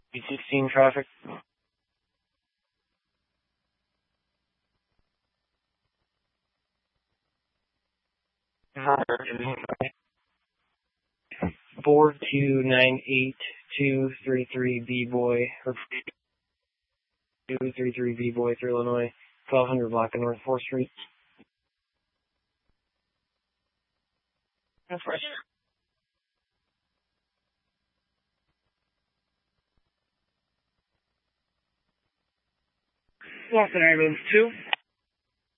B16 traffic. Four 298-233 B-Boy, or 233 B-Boy through Illinois, 1200 block of North 4th Street. That's right. Lost in ambulance 2.